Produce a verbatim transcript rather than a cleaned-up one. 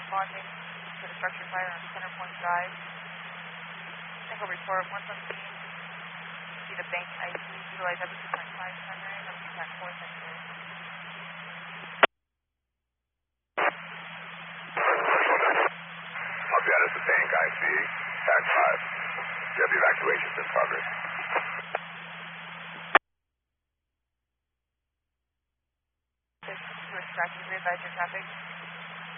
responding to the structure fire on Center Point Drive. Single report, one seventeen. See the bank I D, utilize up to two point five primary, up to two point four secondary. Copy that as the bank I C, tag five. You have evacuations in progress. This is traffic, readvise your traffic.